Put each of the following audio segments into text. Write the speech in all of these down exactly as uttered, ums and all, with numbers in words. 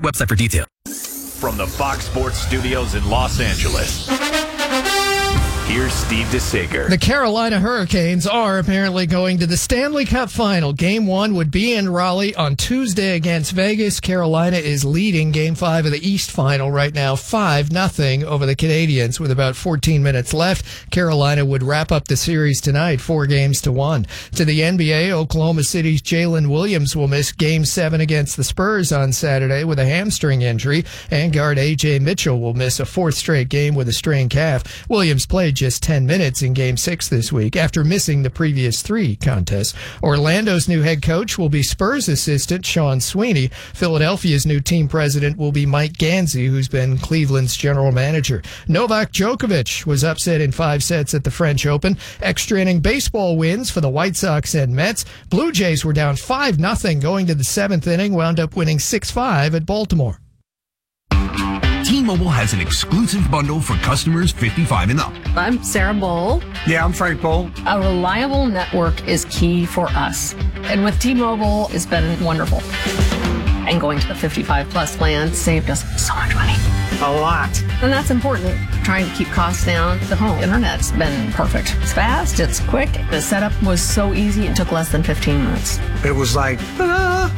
website for details. From the Fox Sports Studios in Los Angeles, here's Steve DeSager. The Carolina Hurricanes are apparently going to the Stanley Cup Final. Game one would be in Raleigh on Tuesday against Vegas. Carolina is leading Game five of the East Final right now, five nothing over the Canadiens with about fourteen minutes left. Carolina would wrap up the series tonight, four games to one. To the N B A, Oklahoma City's Jalen Williams will miss Game seven against the Spurs on Saturday with a hamstring injury, and guard A J Mitchell will miss a fourth straight game with a strained calf. Williams played just ten minutes in Game six this week after missing the previous three contests. Orlando's new head coach will be Spurs assistant Sean Sweeney. Philadelphia's new team president will be Mike Gansey, who's been Cleveland's general manager. Novak Djokovic was upset in five sets at the French Open. Extra inning baseball wins for the White Sox and Mets. Blue Jays were down five nothing going to the seventh inning, wound up winning six five at Baltimore. T-Mobile has an exclusive bundle for customers fifty-five and up. I'm Sarah Bowl. Yeah, I'm Frank Bowl. A reliable network is key for us. And with T-Mobile, it's been wonderful. And going to the fifty-five plus plan saved us so much money. A lot. And that's important. Trying to keep costs down. The home internet's been perfect. It's fast, it's quick. The setup was so easy, it took less than fifteen minutes. It was like, ah.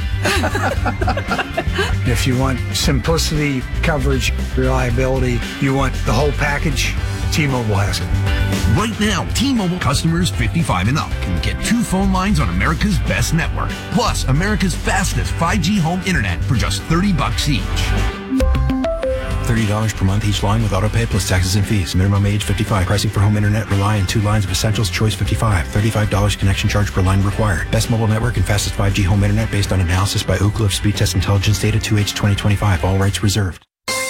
If you want simplicity, coverage, reliability, you want the whole package, T-Mobile has it. Right now, T-Mobile customers fifty-five and up can get two phone lines on America's best network, plus America's fastest five G home internet for just thirty bucks each. thirty dollars per month each line with autopay plus taxes and fees. Minimum age fifty-five. Pricing for home internet rely on two lines of Essentials Choice fifty-five. thirty-five dollars connection charge per line required. Best mobile network and fastest five G home internet based on analysis by Ookla of Speed Test Intelligence Data two H twenty twenty-five. All rights reserved.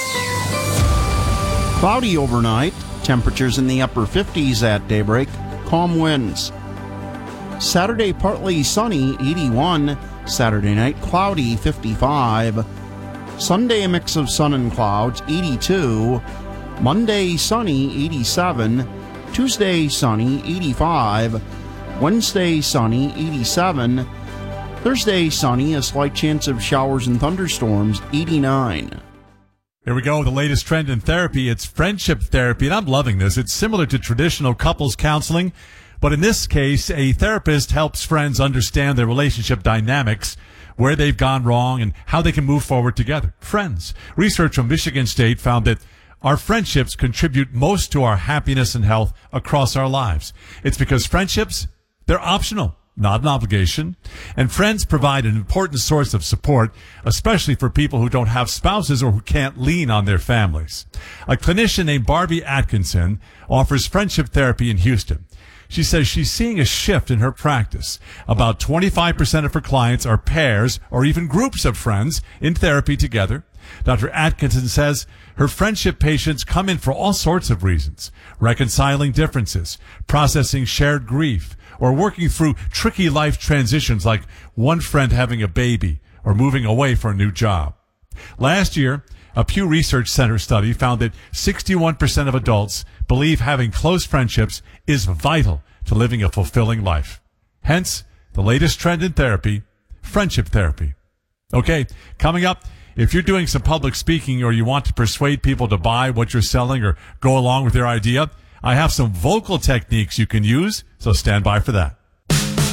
Cloudy overnight. Temperatures in the upper fifties at daybreak. Calm winds. Saturday partly sunny, eighty-one. Saturday night cloudy, fifty-five. Sunday, a mix of sun and clouds, eighty-two. Monday, sunny, eighty-seven. Tuesday, sunny, eighty-five. Wednesday, sunny, eighty-seven. Thursday, sunny, a slight chance of showers and thunderstorms, eighty-nine. Here we go, the latest trend in therapy. It's friendship therapy, and I'm loving this. It's similar to traditional couples counseling, but in this case, a therapist helps friends understand their relationship dynamics, where they've gone wrong, and how they can move forward together. Friends. Research from Michigan State found that our friendships contribute most to our happiness and health across our lives. It's because friendships, they're optional, not an obligation. And friends provide an important source of support, especially for people who don't have spouses or who can't lean on their families. A clinician named Barbie Atkinson offers friendship therapy in Houston. She says she's seeing a shift in her practice. About twenty-five percent of her clients are pairs or even groups of friends in therapy together. Doctor Atkinson says her friendship patients come in for all sorts of reasons: reconciling differences, processing shared grief, or working through tricky life transitions like one friend having a baby or moving away for a new job. Last year, a Pew Research Center study found that sixty-one percent of adults believe having close friendships is vital to living a fulfilling life. Hence, the latest trend in therapy, friendship therapy. Okay, coming up, if you're doing some public speaking or you want to persuade people to buy what you're selling or go along with your idea, I have some vocal techniques you can use, so stand by for that.